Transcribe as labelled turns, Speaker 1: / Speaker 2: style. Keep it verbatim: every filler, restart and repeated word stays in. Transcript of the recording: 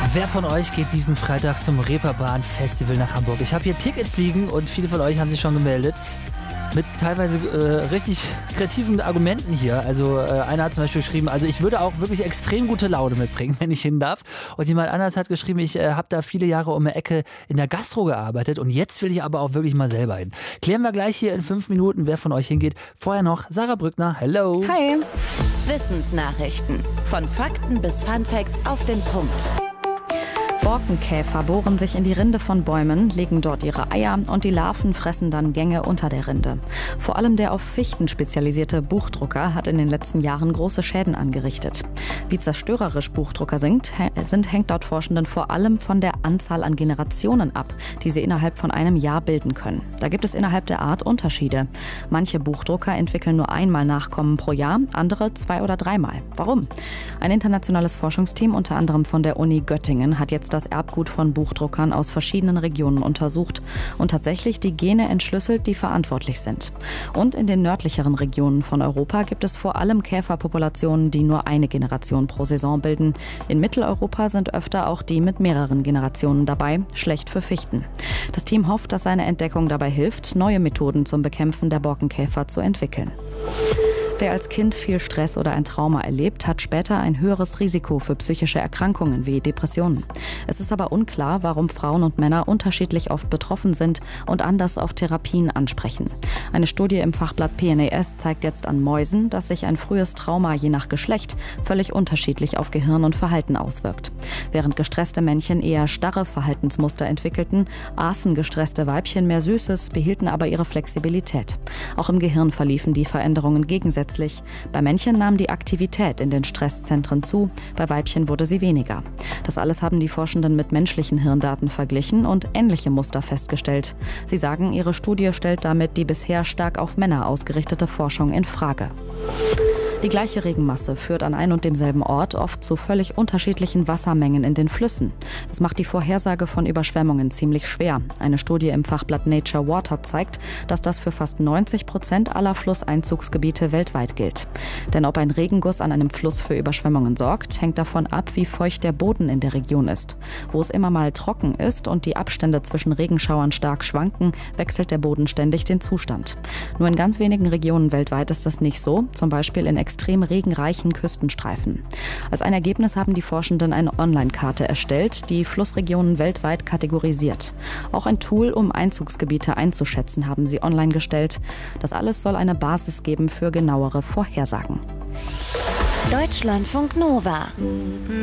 Speaker 1: Wer von euch geht diesen Freitag zum Reeperbahn Festival nach Hamburg? Ich habe hier Tickets liegen und viele von euch haben sich schon gemeldet. Mit teilweise äh, richtig kreativen Argumenten hier. Also äh, einer hat zum Beispiel geschrieben, also ich würde auch wirklich extrem gute Laune mitbringen, wenn ich hin darf. Und jemand anderes hat geschrieben, ich äh, habe da viele Jahre um die Ecke in der Gastro gearbeitet und jetzt will ich aber auch wirklich mal selber hin. Klären wir gleich hier in fünf Minuten, wer von euch hingeht. Vorher noch Sarah Brückner, hello.
Speaker 2: Hi.
Speaker 3: Wissensnachrichten. Von Fakten bis Funfacts auf den Punkt.
Speaker 2: Borkenkäfer bohren sich in die Rinde von Bäumen, legen dort ihre Eier und die Larven fressen dann Gänge unter der Rinde. Vor allem der auf Fichten spezialisierte Buchdrucker hat in den letzten Jahren große Schäden angerichtet. Wie zerstörerisch Buchdrucker sind, sind, hängt laut Forschenden vor allem von der Anzahl an Generationen ab, die sie innerhalb von einem Jahr bilden können. Da gibt es innerhalb der Art Unterschiede. Manche Buchdrucker entwickeln nur einmal Nachkommen pro Jahr, andere zwei- oder dreimal. Warum? Ein internationales Forschungsteam, unter anderem von der Uni Göttingen, hat jetzt das Erbgut von Buchdruckern aus verschiedenen Regionen untersucht und tatsächlich die Gene entschlüsselt, die verantwortlich sind. Und in den nördlicheren Regionen von Europa gibt es vor allem Käferpopulationen, die nur eine Generation pro Saison bilden. In Mitteleuropa sind öfter auch die mit mehreren Generationen dabei, schlecht für Fichten. Das Team hofft, dass seine Entdeckung dabei hilft, neue Methoden zum Bekämpfen der Borkenkäfer zu entwickeln. Wer als Kind viel Stress oder ein Trauma erlebt, hat später ein höheres Risiko für psychische Erkrankungen wie Depressionen. Es ist aber unklar, warum Frauen und Männer unterschiedlich oft betroffen sind und anders auf Therapien ansprechen. Eine Studie im Fachblatt P N A S zeigt jetzt an Mäusen, dass sich ein frühes Trauma je nach Geschlecht völlig unterschiedlich auf Gehirn und Verhalten auswirkt. Während gestresste Männchen eher starre Verhaltensmuster entwickelten, aßen gestresste Weibchen mehr Süßes, behielten aber ihre Flexibilität. Auch im Gehirn verliefen die Veränderungen gegensätzlich. Bei Männchen nahm die Aktivität in den Stresszentren zu, bei Weibchen wurde sie weniger. Das alles haben die Forschenden mit menschlichen Hirndaten verglichen und ähnliche Muster festgestellt. Sie sagen, ihre Studie stellt damit die bisher stark auf Männer ausgerichtete Forschung in Frage. Die gleiche Regenmasse führt an ein und demselben Ort oft zu völlig unterschiedlichen Wassermengen in den Flüssen. Das macht die Vorhersage von Überschwemmungen ziemlich schwer. Eine Studie im Fachblatt Nature Water zeigt, dass das für fast neunzig Prozent aller Flusseinzugsgebiete weltweit gilt. Denn ob ein Regenguss an einem Fluss für Überschwemmungen sorgt, hängt davon ab, wie feucht der Boden in der Region ist. Wo es immer mal trocken ist und die Abstände zwischen Regenschauern stark schwanken, wechselt der Boden ständig den Zustand. Nur in ganz wenigen Regionen weltweit ist das nicht so, zum Beispiel in extrem regenreichen Küstenstreifen. Als ein Ergebnis haben die Forschenden eine Online-Karte erstellt, die Flussregionen weltweit kategorisiert. Auch ein Tool, um Einzugsgebiete einzuschätzen, haben sie online gestellt. Das alles soll eine Basis geben für genauere Vorhersagen.
Speaker 3: Deutschlandfunk Nova.